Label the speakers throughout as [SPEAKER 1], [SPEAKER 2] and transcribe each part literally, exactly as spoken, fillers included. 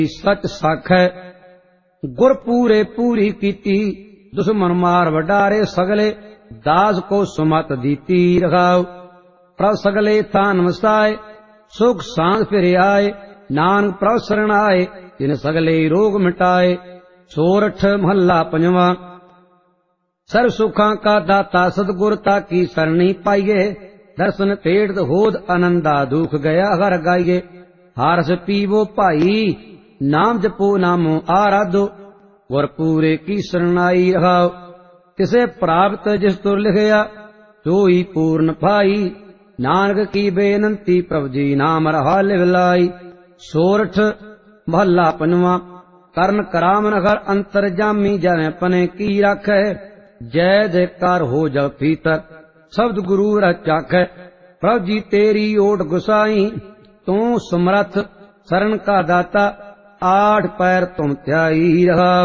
[SPEAKER 1] सच साखै गुर पूरे पूरी कीती दुश्मन मार वडारे सगले दास को सुमत दीती रखाओ प्रभ सगले थान वसाए सुख सांस फिर आए नानक प्रभ शरण आए जिन सगले रोग मिटाए। सोरठ महला पंजवा। सर्व सुखां का दाता सतगुर ताकी सरणी पाइये दर्शन पेट होद आनंदा दुख गया हर गाइये। हारस पीवो भाई नाम जपो नामो आराधो गुर पूरे की शरणाई रहाओ। किसे प्राप्त जिस तुर लिखया सोई पूर्ण पाई नानक की बेनंती प्रभु जी नाम रहा लिवलाई। सोरठ महला पंजवा। करण करामन हर अंतर जामी जन पने की राखै जय जयकार हो जब भीतर शब्द गुरु रचाखै। प्रभु जी तेरी ओट गुसाई तू समरथ शरण का दाता आठ पैर तुम त्याई रहाओ।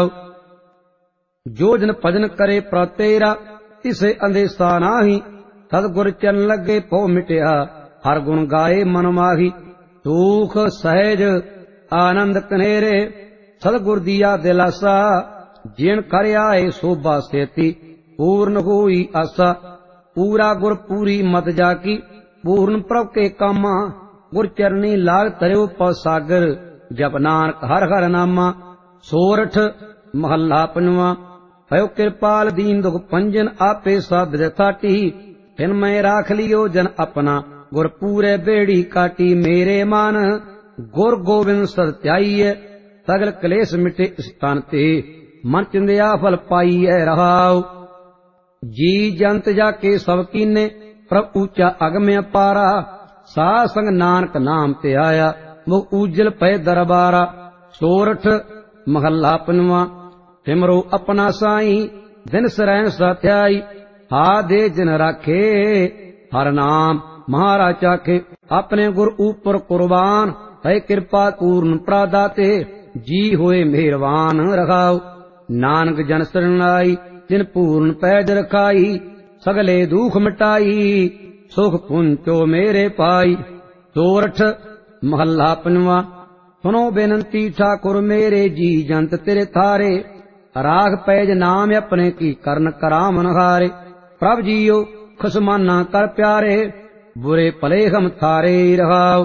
[SPEAKER 1] जो जन भजन करे प्रभु तेरा तिसे अंदेशा नाही सतगुर चरण लगे पौ मिटया हर गुण गाए मन माही। सुख सहज आनंद कनेरे सतगुर दिया दिलासा जिन कर आए शोभा सेती पूर्ण हुई आसा। पूरा गुर पूरी मत जाकी पूर्ण प्रभ के कामा गुर चरणी लाग तरयो पौ सागर जप नानक हर हर नामा। सोरठ महला पंजवा। भयो कृपाल दीन दुख पंजन आपे साध जथाटी हिन मैं राख लियो जन अपना गुर पूरे बेड़ी काटी। मेरे मान गुर गोविंद सत्याईय सगल कलेश मिटे स्थान ते मन चिंदया फल पाईय रहाओ। जी जंत जाके सब कीने प्रभ ऊंचा अगम्य पारा सा संग नानक नाम ते आया मुख उज्जल पै दरबारा। सोरठ महला पंजवा। सिमरो अपना साई दिन सरैन सत्याई हा दे जिन राखे हर नाम महाराज चाखे। अपने गुर ऊपर कुर्बान है कृपा पूर्ण प्रदाते जी होए मेहरबान रखाओ। नानक जन शरणाई जिन पूर्ण पैज रखाई सगले दुख मिटाई सुख पुंचो मेरे पाई। सोरठ महला पंजवा। सुनो बेनंती ठाकुर मेरे जी जंत तेरे थारे राग पैज नाम अपने की करन करामन हारे। प्रभ जियो खसमाना कर प्यारे बुरे भले हम थारे रहाओ।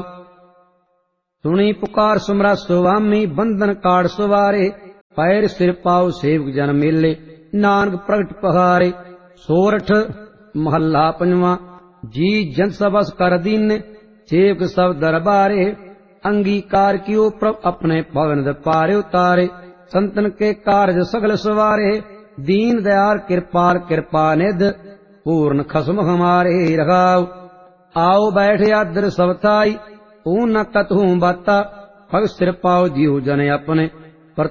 [SPEAKER 1] सुनी पुकार सुमरा सुवामी बंधन काट सवारे पैर सिर पाओ सेवक जन मेले नानक प्रगट पहारे। सोरठ महला पंजवा। जी जन सबस कर दीन सेवक सब दरबारे अंगीकार कियो प्रभ अपने पवन पारे उतारे। संतन के कारज सगल सवारे दीन दयाल कृपाल कृपा निध पूर्ण खसम हमारे रखाओ। आओ बैठे आदर सब थाई ऊ न कतहूं बाता पग सिर पाओ जियो जन अपने